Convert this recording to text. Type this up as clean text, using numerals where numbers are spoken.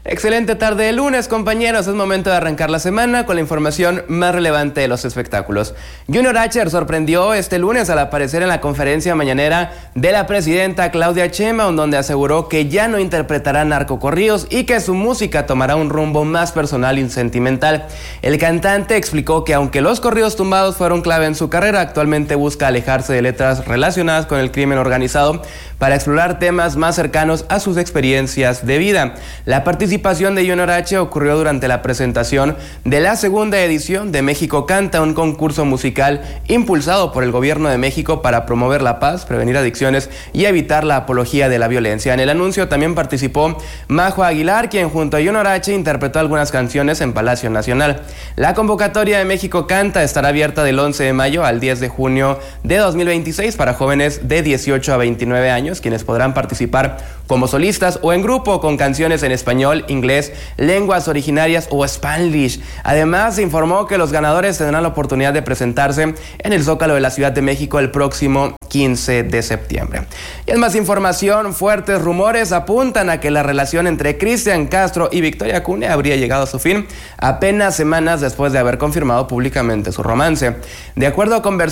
Excelente tarde de lunes, compañeros. Es momento de arrancar la semana con la información más relevante de los espectáculos. Junior H sorprendió este lunes al aparecer en la conferencia mañanera de la presidenta Claudia Sheinbaum, donde aseguró que ya no interpretará narcocorridos y que su música tomará un rumbo más personal y sentimental. El cantante explicó que aunque los corridos tumbados fueron clave en su carrera, actualmente busca alejarse de letras relacionadas con el crimen organizado para explorar temas más cercanos a sus experiencias de vida. La participación de Junior H ocurrió durante la presentación de la segunda edición de México Canta, un concurso musical impulsado por el gobierno de México para promover la paz, prevenir adicciones y evitar la apología de la violencia. En el anuncio también participó Majo Aguilar, quien junto a Junior H interpretó algunas canciones en Palacio Nacional. La convocatoria de México Canta estará abierta del 11 de mayo al 10 de junio de 2026 para jóvenes de 18 a 29 años, quienes podrán participar como solistas o en grupo con canciones en español, inglés, lenguas originarias o Spanglish. Además, se informó que los ganadores tendrán la oportunidad de presentarse en el Zócalo de la Ciudad de México el próximo 15 de septiembre. Y en más información, fuertes rumores apuntan a que la relación entre Cristian Castro y Victoria Acuña habría llegado a su fin apenas semanas después de haber confirmado públicamente su romance. De acuerdo con